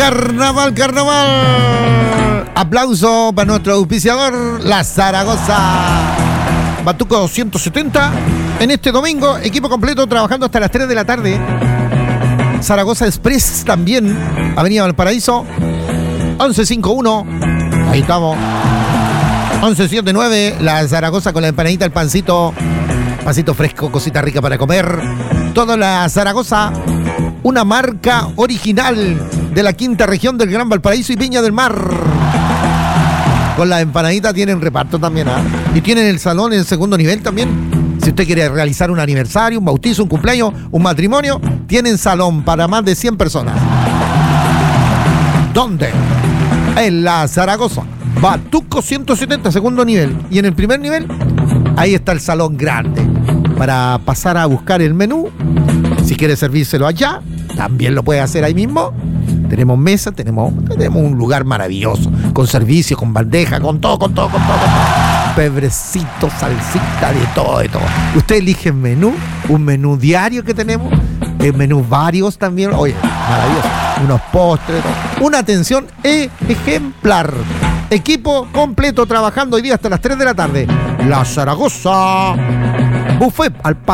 Carnaval. Aplauso para nuestro auspiciador, la Zaragoza. Batuco 170. En este domingo, equipo completo trabajando hasta las 3 de la tarde. Zaragoza Express también, Avenida Valparaíso, 1151. Ahí estamos. 1179, la Zaragoza con la empanadita, el pancito fresco, cosita rica para comer. Toda la Zaragoza, una marca original de la quinta región del Gran Valparaíso y Viña del Mar. Con la empanadita tienen reparto también, ¿eh? Y tienen el salón en el segundo nivel también. Si usted quiere realizar un aniversario, un bautizo, un cumpleaños, un matrimonio, tienen salón para más de 100 personas. ¿Dónde? En la Zaragoza. Batuco 170, segundo nivel. Y en el primer nivel, ahí está el salón grande. Para pasar a buscar el menú, si quiere servírselo allá, también lo puede hacer ahí mismo. Tenemos mesa, tenemos un lugar maravilloso, con servicio, con bandeja, con todo. Pebrecito, salsita, de todo. Usted elige el menú, un menú diario que tenemos, menús varios también. Oye, maravilloso. Unos postres, una atención ejemplar. Equipo completo trabajando hoy día hasta las 3 de la tarde. La Zaragoza. Buffet al paso.